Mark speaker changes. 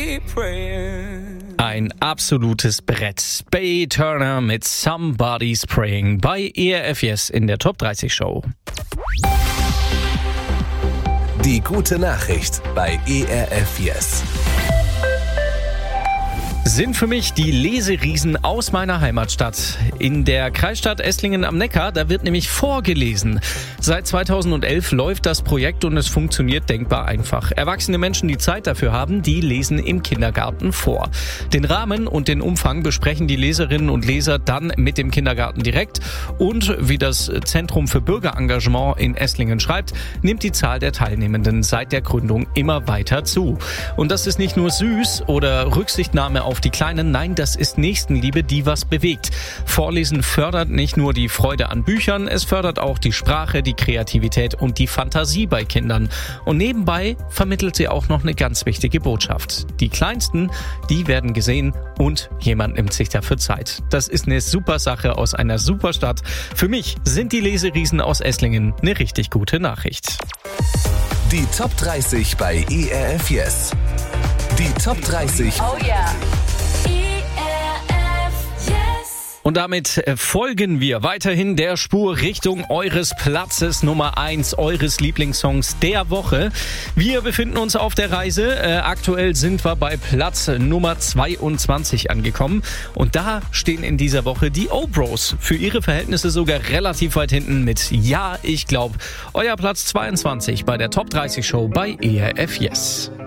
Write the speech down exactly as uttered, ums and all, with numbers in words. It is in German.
Speaker 1: keep praying.
Speaker 2: Ein absolutes Brett. Bay Turner mit Somebody's Praying bei E R F Yes in der Top dreißig Show.
Speaker 3: Die gute Nachricht bei E R F Yes.
Speaker 2: Sind für mich die Leseriesen aus meiner Heimatstadt. In der Kreisstadt Esslingen am Neckar, da wird nämlich vorgelesen. Seit zweitausendelf läuft das Projekt und es funktioniert denkbar einfach. Erwachsene Menschen, die Zeit dafür haben, die lesen im Kindergarten vor. Den Rahmen und den Umfang besprechen die Leserinnen und Leser dann mit dem Kindergarten direkt. Und wie das Zentrum für Bürgerengagement in Esslingen schreibt, nimmt die Zahl der Teilnehmenden seit der Gründung immer weiter zu. Und das ist nicht nur süß oder Rücksichtnahme auf die Kleinen, nein, das ist Nächstenliebe, die was bewegt. Vorlesen fördert nicht nur die Freude an Büchern, es fördert auch die Sprache, die Kreativität und die Fantasie bei Kindern. Und nebenbei vermittelt sie auch noch eine ganz wichtige Botschaft. Die Kleinsten, die werden gesehen und jemand nimmt sich dafür Zeit. Das ist eine super Sache aus einer super Stadt. Für mich sind die Leseriesen aus Esslingen eine richtig gute Nachricht.
Speaker 3: Die Top dreißig bei E R F Yes. Die Top dreißig.
Speaker 4: Oh yeah.
Speaker 2: Und damit folgen wir weiterhin der Spur Richtung eures Platzes Nummer eins, eures Lieblingssongs der Woche. Wir befinden uns auf der Reise. Äh, aktuell sind wir bei Platz Nummer zweiundzwanzig angekommen. Und da stehen in dieser Woche die O-Bros. Für ihre Verhältnisse sogar relativ weit hinten mit Ja, ich glaub. Euer Platz zweiundzwanzig bei der Top dreißig Show bei E R F Yes.